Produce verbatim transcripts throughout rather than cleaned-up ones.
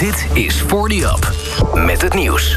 Dit is forty Up, met het nieuws.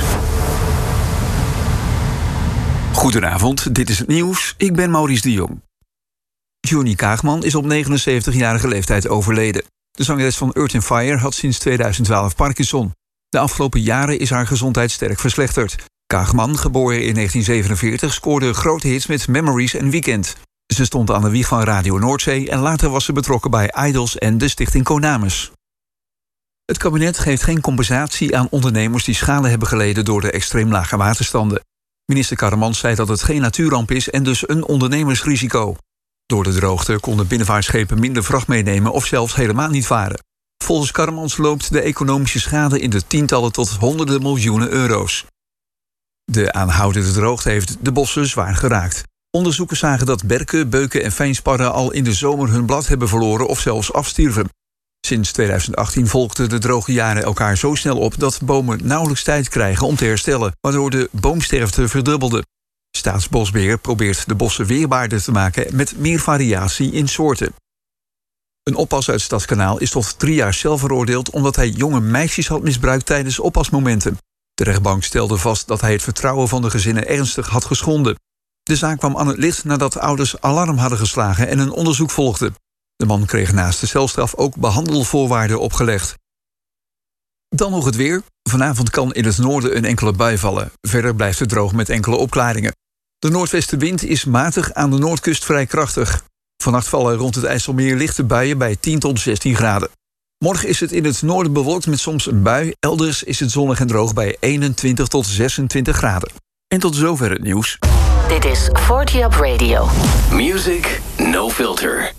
Goedenavond, dit is het nieuws. Ik ben Maurice de Jong. Juni Kaagman is op negenenzeventigjarige leeftijd overleden. De zangeres van Earth and Fire had sinds tweeduizend twaalf Parkinson. De afgelopen jaren is haar gezondheid sterk verslechterd. Kaagman, geboren in negentien zevenenveertig, scoorde grote hits met Memories en Weekend. Ze stond aan de wieg van Radio Noordzee en later was ze betrokken bij Idols en de stichting Konamis. Het kabinet geeft geen compensatie aan ondernemers die schade hebben geleden door de extreem lage waterstanden. Minister Karremans zei dat het geen natuurramp is en dus een ondernemersrisico. Door de droogte konden binnenvaartschepen minder vracht meenemen of zelfs helemaal niet varen. Volgens Karremans loopt de economische schade in de tientallen tot honderden miljoenen euro's. De aanhoudende droogte heeft de bossen zwaar geraakt. Onderzoekers zagen dat berken, beuken en fijnsparren al in de zomer hun blad hebben verloren of zelfs afstierven. Sinds tweeduizend achttien volgden de droge jaren elkaar zo snel op dat bomen nauwelijks tijd krijgen om te herstellen, waardoor de boomsterfte verdubbelde. Staatsbosbeheer probeert de bossen weerbaarder te maken met meer variatie in soorten. Een oppas uit Stadskanaal is tot drie jaar cel veroordeeld omdat hij jonge meisjes had misbruikt tijdens oppasmomenten. De rechtbank stelde vast dat hij het vertrouwen van de gezinnen ernstig had geschonden. De zaak kwam aan het licht nadat ouders alarm hadden geslagen en een onderzoek volgde. De man kreeg naast de celstraf ook behandelvoorwaarden opgelegd. Dan nog het weer. Vanavond kan in het noorden een enkele bui vallen. Verder blijft het droog met enkele opklaringen. De noordwestenwind is matig, aan de noordkust vrij krachtig. Vannacht vallen rond het IJsselmeer lichte buien bij tien tot zestien graden. Morgen is het in het noorden bewolkt met soms een bui. Elders is het zonnig en droog bij eenentwintig tot zesentwintig graden. En tot zover het nieuws. Dit is forty Up Radio. Music No Filter.